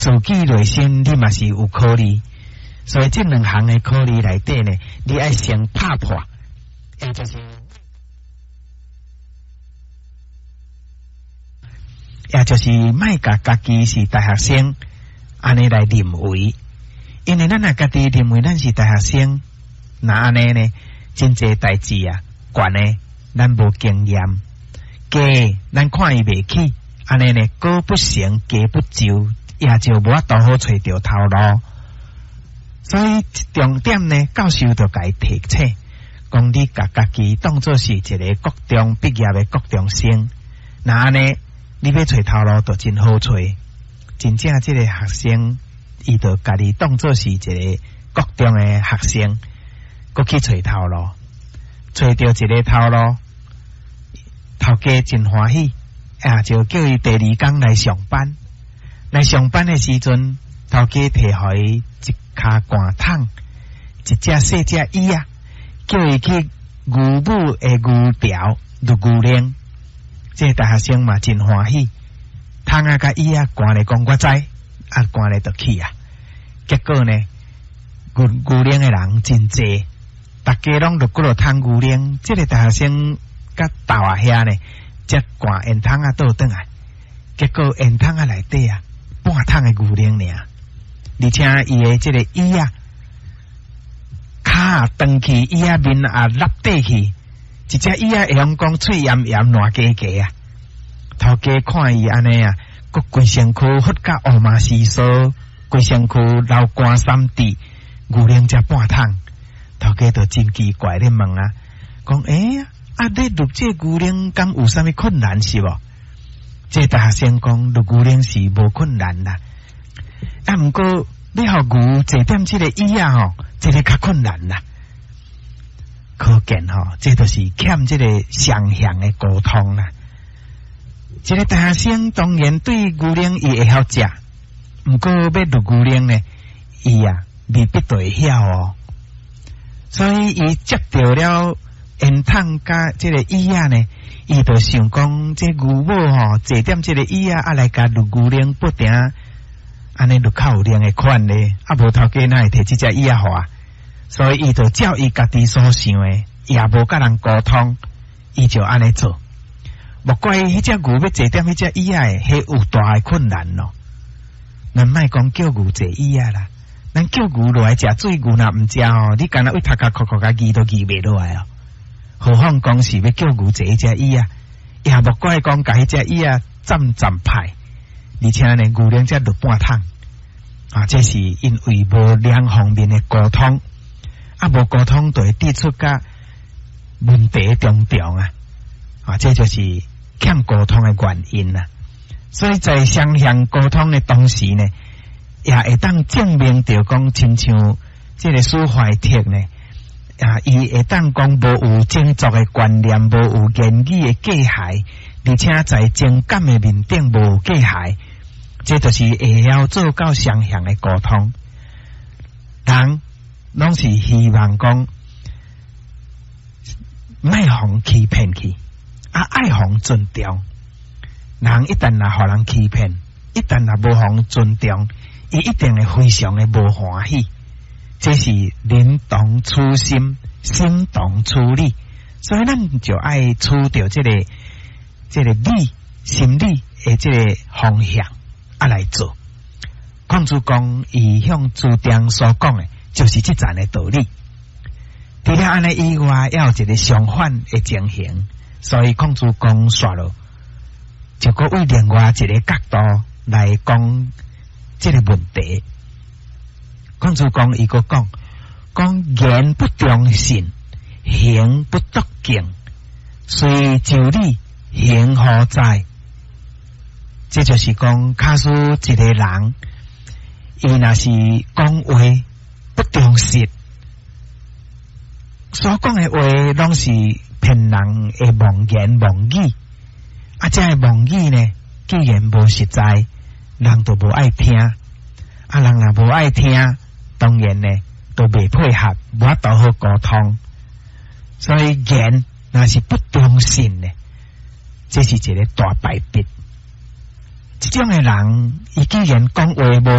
自己内心你嘛是有考虑，所以这两项的考虑内底呢，你爱先拍破，也就是卖甲家己是大学生，安尼来认为，因为咱若家己认为咱是大学生，那安尼呢，真济代志啊，悬呢，咱无经验，假咱看伊袂起，安尼呢，果不成，假不就，也就无法度好找到头路。所以重点呢，教授就甲伊提醒，讲你甲家己当作是一个国中毕业的国中生，那安尼。你要找头路就真好找，真正这个学生，伊就家己当作是一个国中的学生，搁去找头路，找到一个头路，头家真欢喜，就叫伊第二天来上班。来上班的时阵，头家摕互伊一骹寒桶，一只细只椅啊，叫伊去牛母的牛条入牛奶。这大学生嘛真欢喜，汤啊甲伊啊寒咧讲我知，寒咧就去啊。结果呢，牛奶的人真济，大家拢入过了汤牛奶。这个大学生甲豆啊遐呢，只寒烟汤啊倒转来，结果烟汤啊内底啊半桶的牛奶尔，而且伊的这个椅啊，骹啊长去，椅啊面啊立底去。一只椅啊，会用讲嘴炎炎烂加加啊！头家看伊安尼啊，佮规身躯发甲乌麻丝索，规身躯流汗三滴，牛奶才半桶。头家就真奇怪咧问啊，讲你入这牛奶敢有啥物困难是无？这大学生讲入牛奶是无困难啦，毋过你互牛坐踮这个椅啊吼，这个较困难啦。可见这就是欠这个双向的沟通啦。这个大学生当然对牛奶伊会晓食，不过要入牛奶呢，伊未必就会晓哦。所以伊接到了烟筒甲这个椅啊呢，伊就想讲这牛某坐踮这个椅啊，来甲入牛奶不定，安尼就较有量的款咧，无头家哪会摕这只椅啊互啊？所以伊就照伊家己所想的，也无甲人沟通，伊就安尼做。莫怪迄只牛要坐踮迄只椅啊，迄有大的困难咯。咱莫讲叫牛坐椅啊啦，咱叫牛落来食水，牛若毋食哦，你干那为头壳壳壳甲移都移袂落来哦。何况讲是要叫牛坐迄只椅啊，也莫怪讲甲迄只椅啊站歹，而且呢牛奶才落半桶这是因为无两方面的沟通。无沟通就会递出甲问题重重这就是欠沟通的原因啦。所以在双向沟通的同时呢，也会当证明着讲，亲像这个苏怀特呢，伊会当讲无有种族的观念，无有言语的界限，而且在情感的面顶无有界限，这就是会晓做到双向的沟通。人拢是希望讲，莫互欺骗去，爱互尊重。人一旦互人欺骗，一旦无互尊重，伊一定会非常的无欢喜。这是人同处心，心同处理，所以咱就爱处着这个理心理的这个方向来做。况主讲，伊向主张所讲的。就是这层的道理。除了安尼以外，要有一个相反的情形，所以控制讲煞咯，就个为另外一个角度来讲这个问题。控制讲伊个讲言不忠信，行不笃敬，随就理，行何在？这就是讲，假使一个人，伊若是讲话不忠实，所讲的话拢是骗人的妄言妄语，这个妄语呢，既然无实在，人都无爱听，人若无爱听，当然呢都未配合，无法度好沟通。所以言若是不忠信呢，这是一个大败笔。 这种的人，伊既然讲话无